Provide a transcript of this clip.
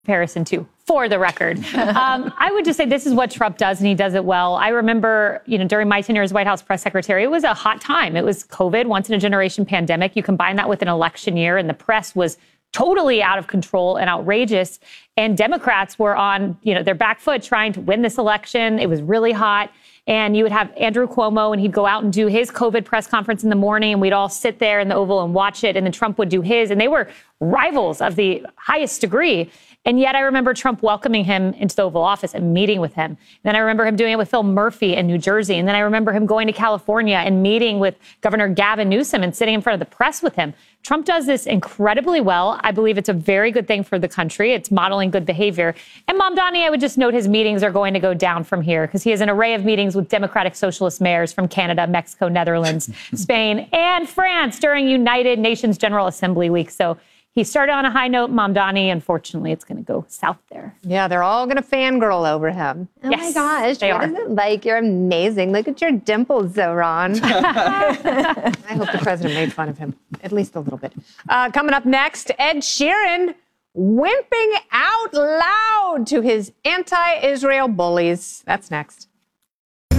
comparison to, for the record. I would just say this is what Trump does, and he does it well. I remember, during my tenure as White House press secretary, it was a hot time. It was COVID, once-in-a-generation pandemic. You combine that with an election year, and the press was totally out of control and outrageous. And Democrats were on, their back foot trying to win this election. It was really hot. And you would have Andrew Cuomo, and he'd go out and do his COVID press conference in the morning, and we'd all sit there in the Oval and watch it. And then Trump would do his, and they were rivals of the highest degree. And yet I remember Trump welcoming him into the Oval Office and meeting with him. And then I remember him doing it with Phil Murphy in New Jersey. And then I remember him going to California and meeting with Governor Gavin Newsom and sitting in front of the press with him. Trump does this incredibly well. I believe it's a very good thing for the country. It's modeling good behavior. And Mamdani, I would just note his meetings are going to go down from here because he has an array of meetings with Democratic Socialist mayors from Canada, Mexico, Netherlands, Spain, and France during United Nations General Assembly week. So he started on a high note, Mamdani. Unfortunately, it's going to go south there. Yeah, they're all going to fangirl over him. Oh my gosh, what is it like? You're amazing. Look at your dimples, Zohran. I hope the president made fun of him, at least a little bit. Coming up next, Ed Sheeran wimping out loud to his anti-Israel bullies. That's next.